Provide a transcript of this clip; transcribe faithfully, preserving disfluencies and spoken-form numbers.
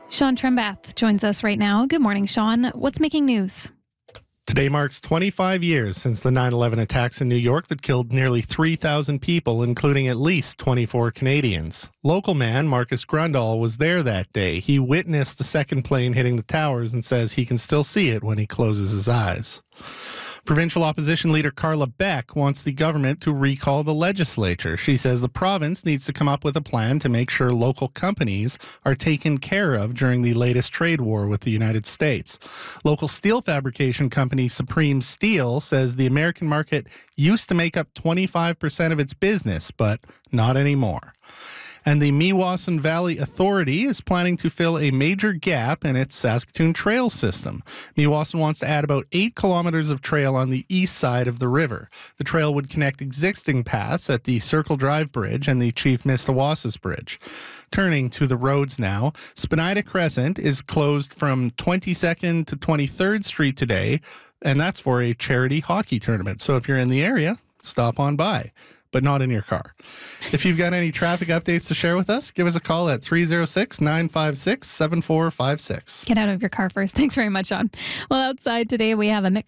Sean Trembath joins us right now. Good morning, Sean. What's making news? Today marks twenty-five years since the nine eleven attacks in New York that killed nearly three thousand people, including at least twenty-four Canadians. Local man Marcus Grundall was there that day. He witnessed the second plane hitting the towers and says he can still see it when he closes his eyes. Provincial opposition leader Carla Beck wants the government to recall the legislature. She says the province needs to come up with a plan to make sure local companies are taken care of during the latest trade war with the United States. Local steel fabrication company Supreme Steel says the American market used to make up twenty-five percent of its business, but not anymore. And the Meewasin Valley Authority is planning to fill a major gap in its Saskatoon trail system. Meewasin wants to add about eight kilometers of trail on the east side of the river. The trail would connect existing paths at the Circle Drive Bridge and the Chief Mistawasis Bridge. Turning to the roads now, Spenida Crescent is closed from twenty-second to twenty-third Street today, and that's for a charity hockey tournament. So if you're in the area, stop on by, but not in your car. If you've got any traffic updates to share with us, give us a call at three oh six, nine five six, seven four five six. Get out of your car first. Thanks very much, Sean. Well, outside today we have a mix.